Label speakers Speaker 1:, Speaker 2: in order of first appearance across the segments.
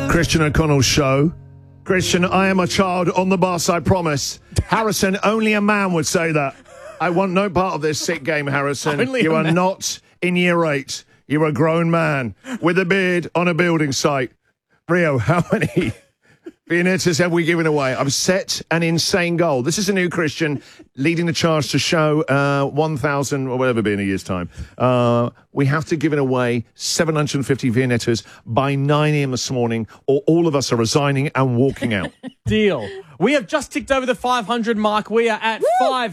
Speaker 1: Christian O'Connell's show. Christian, I am a child on the bus, I promise. Harrison, only a man would say that. I want no part of this sick game, Harrison. You are not in year 8. You're a grown man with a beard on a building site. Rio, how many Viennettas have we given away? I've set an insane goal. This is a new Christian leading the charge to show 1,000 or whatever be in a year's time. We have to give it away 750 Viennettas by 9 a.m. this morning, or all of us are resigning and walking out.
Speaker 2: Deal. We have just ticked over the 500 mark. We are at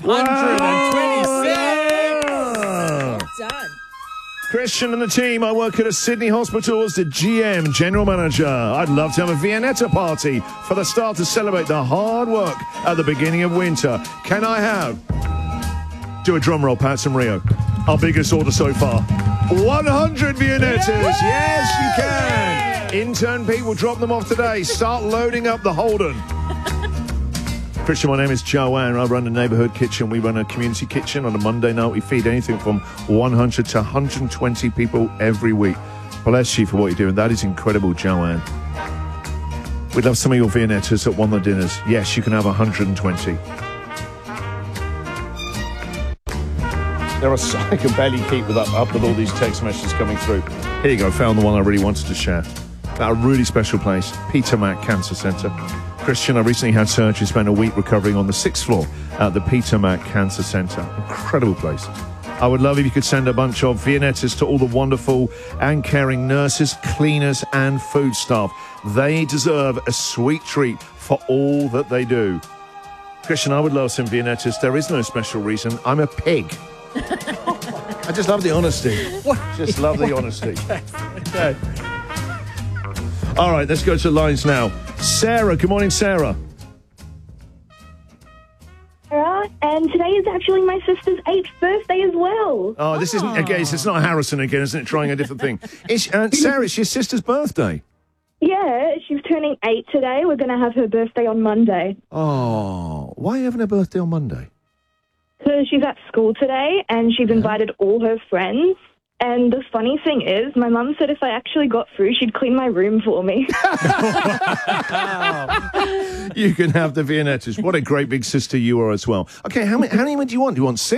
Speaker 2: 526.
Speaker 3: Done.
Speaker 1: Christian and the team, I work at a Sydney hospital as the GM, General Manager. I'd love to have a Viennetta party for the staff to celebrate the hard work at the beginning of winter. Can I have... Do a drum roll, Pats and Rio. Our biggest order so far. 100 Viennettas! Yes, you can! Intern Pete will drop them off today. Start loading up the Holden. Christian, my name is Joanne. I run a neighbourhood kitchen. We run a community kitchen. On a Monday night, we feed anything from 100 to 120 people every week. Bless you for what you're doing. That is incredible, Joanne. We'd love some of your Viennettas at one of the dinners. Yes, you can have 120. I can barely keep up with all these text messages coming through. Here you go. Found the one I really wanted to share. At a really special place, Peter Mac Cancer Centre. Christian, I recently had surgery, spent a week recovering on the 6th floor at the Peter Mac Cancer Centre. Incredible place. I would love if you could send a bunch of Viennettas to all the wonderful and caring nurses, cleaners and food staff. They deserve a sweet treat for all that they do. Christian, I would love some Viennettas. There is no special reason. I'm a pig. I just love the honesty. Just love the honesty. Okay. All right, let's go to the lines now. Sarah, good morning, Sarah.
Speaker 4: Sarah, and today is actually my sister's 8th birthday as well.
Speaker 1: Oh, this isn't, again, it's not Harrison again, isn't it? Trying a different thing. Sarah, it's your sister's birthday.
Speaker 4: Yeah, she's turning 8 today. We're going to have her birthday on Monday.
Speaker 1: Oh, why are you having a birthday on Monday?
Speaker 4: So she's at school today, and she's invited all her friends. And the funny thing is, my mum said if I actually got through, she'd clean my room for me.
Speaker 1: You can have the Viennettas. What a great big sister you are as well. Okay, how many do you want? Do you want 6?